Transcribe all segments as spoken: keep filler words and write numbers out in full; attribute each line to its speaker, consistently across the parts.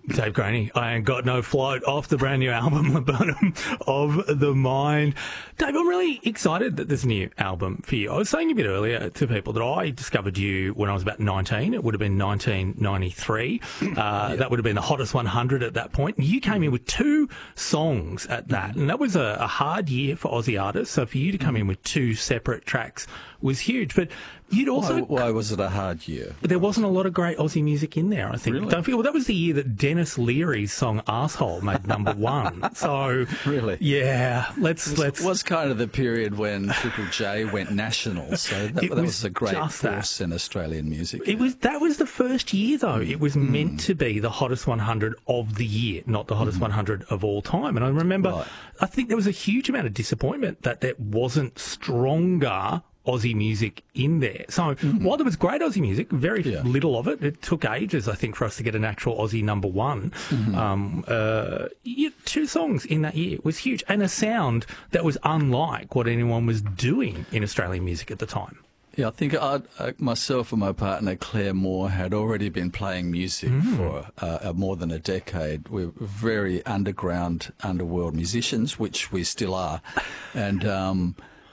Speaker 1: Dave Graney, I Ain't Got No Float, off the brand new album, Laburnum of the Mind. Dave, I'm really excited that there's a new album for you. I was saying a bit earlier to people that I discovered you when I was about nineteen. It would have been nineteen ninety-three. Uh, yeah. That would have been the hottest one hundred at that point. You came in with two songs at that, and that was a, a hard year for Aussie artists. So for you to come in with two separate tracks was huge. But you'd also...
Speaker 2: Why, why was it a hard year?
Speaker 1: There wasn't a lot of great Aussie music in there, I think.
Speaker 2: Really?
Speaker 1: Don't feel, well, that was the year that Dennis Leary's song Arsehole made number one. So,
Speaker 2: really?
Speaker 1: Yeah, let's...
Speaker 2: It was,
Speaker 1: let's.
Speaker 2: was kind of the period when Triple J went national, so that, that was, was a great force that. in Australian music.
Speaker 1: It yeah. was That was the first year, though. It was mm. meant to be the hottest one hundred of the year, not the hottest mm. one hundred of all time. And I remember, right. I think there was a huge amount of disappointment that there wasn't stronger Aussie music in there. So mm-hmm. while there was great Aussie music, very yeah. little of it. It took ages, I think, for us to get an actual Aussie number one. Mm-hmm. Um, uh, yeah, two songs in that year was huge, and a sound that was unlike what anyone was doing in Australian music at the time.
Speaker 2: Yeah, I think I, I, myself and my partner Claire Moore had already been playing music mm. for uh, more than a decade. We were very underground, underworld musicians, which we still are, and um,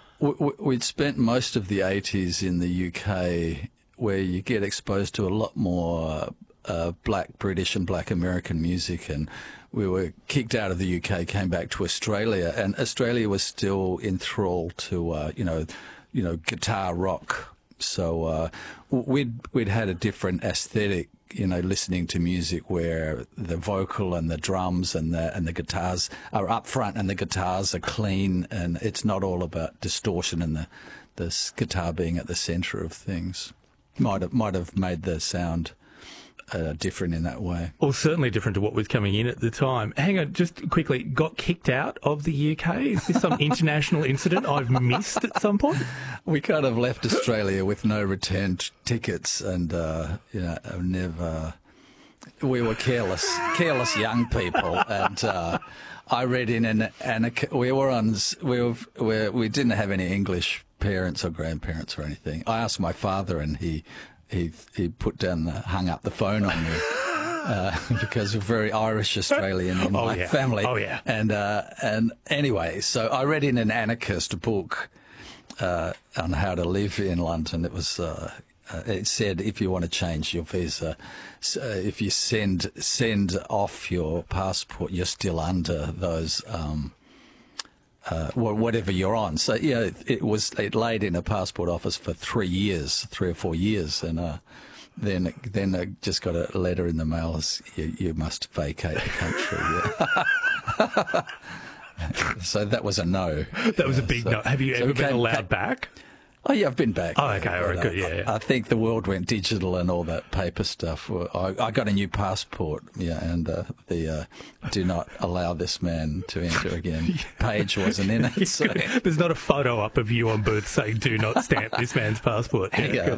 Speaker 2: we'd spent most of the eighties in the U K, where you get exposed to a lot more uh, black British and black American music, and we were kicked out of the U K, came back to Australia, and Australia was still enthralled to, uh, you know, you know, guitar rock. So uh, we'd we'd had a different aesthetic, you know, listening to music where the vocal and the drums and the and the guitars are up front and the guitars are clean, and it's not all about distortion and the the guitar being at the centre of things. Might have might have made the sound uh, different in that way.
Speaker 1: Well, certainly different to what was coming in at the time. Hang on, just quickly, got kicked out of the U K? Is this some international incident I've missed at some point?
Speaker 2: We kind of left Australia with no return t- tickets, and uh, you know, I've never. We were careless, careless young people, and uh, I read in an, an we were on we were, we we didn't have any English parents or grandparents or anything. I asked my father, and he he he put down the hung up the phone on me. Uh, because we're very Irish Australian in
Speaker 1: oh,
Speaker 2: my
Speaker 1: yeah.
Speaker 2: family.
Speaker 1: Oh yeah.
Speaker 2: And uh, and anyway, so I read in an anarchist book uh, on how to live in London. It was uh, uh, it said if you want to change your visa, uh, if you send send off your passport, you're still under those. Um, Uh, whatever you're on. So, yeah, it, it was, it laid in a passport office for three years, three or four years. And, uh, then, then I just got a letter in the mail as you, you must vacate the country. Yeah. So that was a no.
Speaker 1: That was
Speaker 2: yeah,
Speaker 1: a big
Speaker 2: so,
Speaker 1: no. Have you
Speaker 2: so
Speaker 1: ever been
Speaker 2: came,
Speaker 1: allowed back?
Speaker 2: Oh, yeah, I've been back.
Speaker 1: Oh, okay, all right, good, yeah, yeah.
Speaker 2: I, I think the world went digital and all that paper stuff. I, I got a new passport, yeah, and uh, the uh, do not allow this man to enter again page wasn't in it. So.
Speaker 1: There's not a photo up of you on birth saying do not stamp this man's passport.
Speaker 2: Yeah,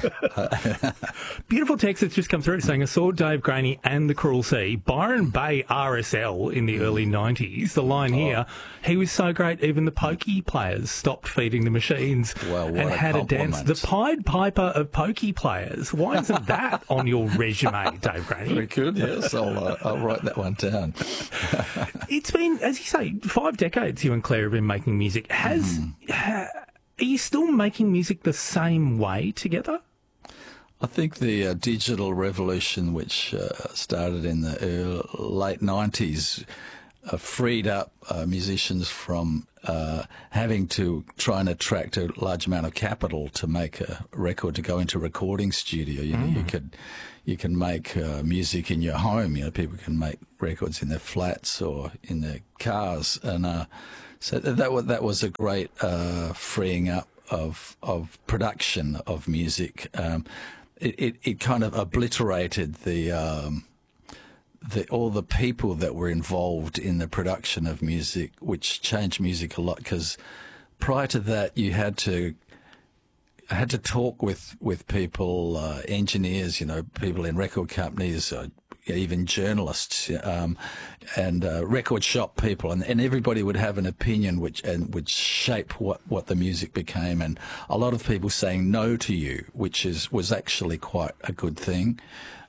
Speaker 2: yeah.
Speaker 1: Beautiful text that's just come through saying, I saw Dave Graney and the Cruel Sea, Byron Bay R S L in the early nineties. The line oh. here, he was so great even the pokey players stopped feeding the machines.
Speaker 2: Well,
Speaker 1: and had a dance. The Pied Piper of pokey players. Why isn't that on your resume, Dave Graney?
Speaker 2: Very good, yes. I'll, uh, I'll write that one down.
Speaker 1: It's been, as you say, five decades you and Claire have been making music. Has mm. ha, Are you still making music the same way together?
Speaker 2: I think the uh, digital revolution, which uh, started in the early, late nineties, uh, freed up uh, musicians from uh, having to try and attract a large amount of capital to make a record to go into a recording studio. You know, mm. you could you can make uh, music in your home. You know, people can make records in their flats or in their cars, and uh, so that was that was a great uh, freeing up of of production of music. Um, it, it it kind of obliterated the. Um, The, all the people that were involved in the production of music, which changed music a lot, because prior to that you had to had to talk with with people, uh, engineers, you know, people in record companies, uh, even journalists, um, and uh, record shop people, and, and everybody would have an opinion which and would shape what, what the music became, and a lot of people saying no to you, which is was actually quite a good thing.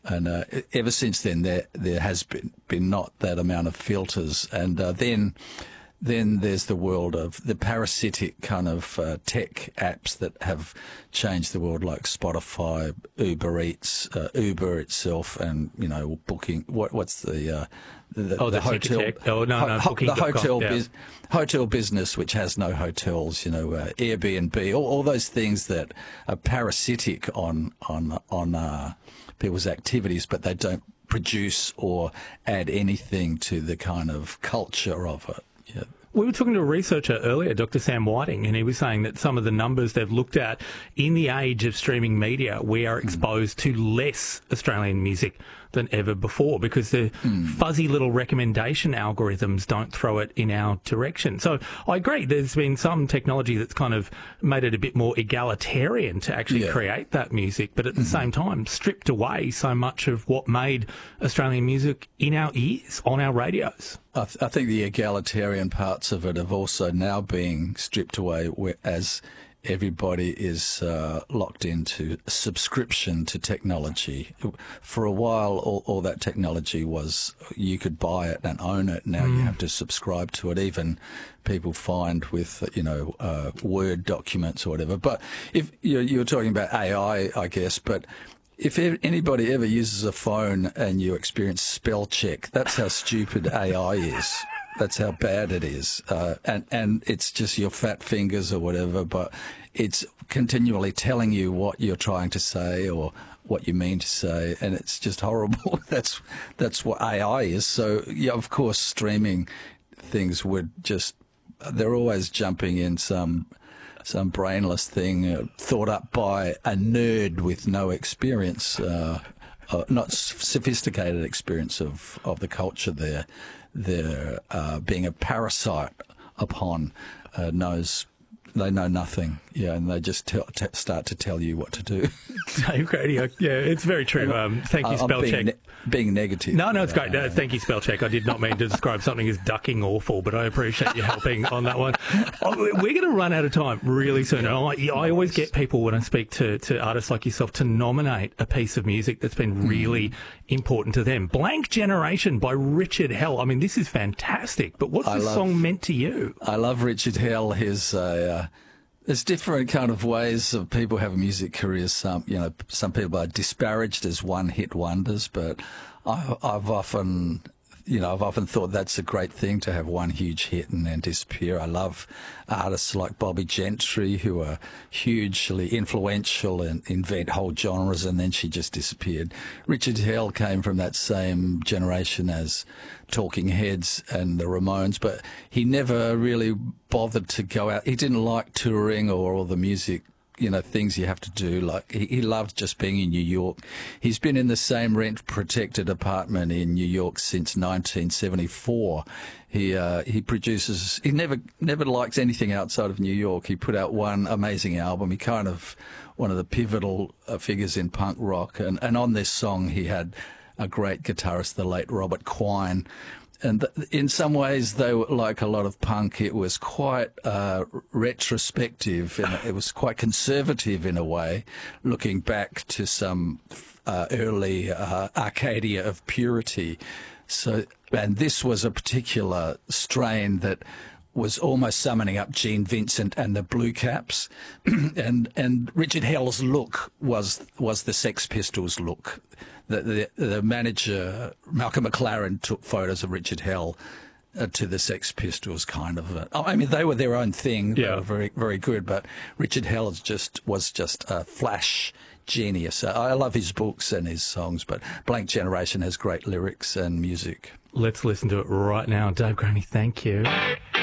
Speaker 2: And uh, ever since then, there there has been, been not that amount of filters. And uh, then then there's the world of the parasitic kind of uh, tech apps that have changed the world, like Spotify, Uber Eats, uh, Uber itself, and you know, booking. What what's the uh, the,
Speaker 1: oh,
Speaker 2: the hotel?
Speaker 1: Oh no, no,
Speaker 2: ho-
Speaker 1: booking.
Speaker 2: The hotel
Speaker 1: yeah.
Speaker 2: biz- hotel business, which has no hotels. You know, uh, Airbnb, all, all those things that are parasitic on on on uh, people's activities, but they don't produce or add anything to the kind of culture of it. Yeah.
Speaker 1: We were talking to a researcher earlier, Doctor Sam Whiting, and he was saying that some of the numbers they've looked at in the age of streaming media, we are exposed mm. to less Australian music than ever before because the mm. fuzzy little recommendation algorithms don't throw it in our direction. So I agree, there's been some technology that's kind of made it a bit more egalitarian to actually yeah. create that music, but at the mm. same time stripped away so much of what made Australian music in our ears, on our radios.
Speaker 2: I, th- I think the egalitarian parts of it have also now being stripped away as everybody is uh, locked into subscription to technology. For a while, all, all that technology was you could buy it and own it. Now mm. you have to subscribe to it. Even people find with, you know, uh, Word documents or whatever. But if you're, you're talking about A I, I guess, but if anybody ever uses a phone and you experience spell check, that's how stupid A I is. That's how bad it is. Uh, and, and it's just your fat fingers or whatever, but it's continually telling you what you're trying to say or what you mean to say, and it's just horrible. That's that's what A I is. So, yeah, of course, streaming things would just, they're always jumping in some some brainless thing uh, thought up by a nerd with no experience, uh, uh, not sophisticated experience of, of the culture there. They're uh, being a parasite upon uh, knows they know nothing, yeah, and they just tell, t- start to tell you what to do.
Speaker 1: Dave Grady, yeah, it's very true. Um, thank you,
Speaker 2: I'm
Speaker 1: Spell
Speaker 2: being
Speaker 1: Check.
Speaker 2: Ne- being negative.
Speaker 1: No, no, it's great. No, thank you, Spell Check. I did not mean to describe something as ducking awful, but I appreciate you helping on that one. Oh, we're going to run out of time really soon. And I, I always get people when I speak to, to artists like yourself to nominate a piece of music that's been really mm. important to them. Blank Generation by Richard Hell. I mean, this is fantastic, but what's
Speaker 2: I
Speaker 1: the
Speaker 2: love,
Speaker 1: song meant to you?
Speaker 2: I love Richard Hell. His, uh, uh, there's different kind of ways of people have music careers. Some, you know, some people are disparaged as one-hit wonders, but I, I've often, you know, I've often thought that's a great thing to have one huge hit and then disappear. I love artists like Bobby Gentry, who are hugely influential and invent whole genres, and then she just disappeared. Richard Hell came from that same generation as Talking Heads and the Ramones, but he never really bothered to go out. He didn't like touring or all the music, you know, things you have to do. Like, he, he loved just being in New York. He's been in the same rent-protected apartment in New York since nineteen seventy-four. He uh, he produces. He never never likes anything outside of New York. He put out one amazing album. He kind of one of the pivotal uh, figures in punk rock. And and on this song, he had a great guitarist, the late Robert Quine. And th- in some ways, though, like a lot of punk, it was quite uh, retrospective. And it was quite conservative in a way, looking back to some uh, early uh, Arcadia of purity. So, and this was a particular strain that was almost summoning up Gene Vincent and the Blue Caps, and and Richard Hell's look was was the Sex Pistols look. The, the, the manager, Malcolm McLaren, took photos of Richard Hell uh, to the Sex Pistols, kind of. Uh, I mean, they were their own thing. They
Speaker 1: yeah.
Speaker 2: were very, very good. But Richard Hell just was just a flash genius. Uh, I love his books and his songs, but Blank Generation has great lyrics and music.
Speaker 1: Let's listen to it right now. Dave Graney, thank you.